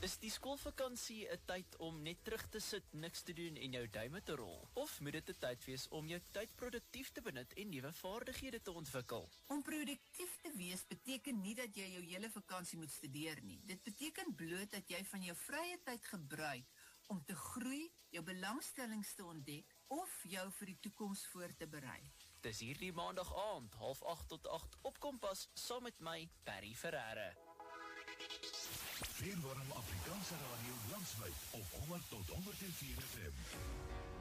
Is die skoolvakansie 'n tyd om net terug te sit, niks te doen en jou duime te rol? Of moet dit 'n tyd wees om jou tyd produktief te benut en nuwe vaardighede te ontwikkel? Om produktief te wees beteken nie dat jy jou hele vakansie moet studeer nie. Dit beteken bloot dat jy van jou vrye tyd gebruik om te groei, jou belangstellings te ontdek of jou vir die toekoms voor te berei. Dis hierdie maandag aand, 7:30 tot 8 op Kompas, saam met my, Perry Ferreira. Veerwarm Afrikaanse radio landwyd op 100 tot 104 FM.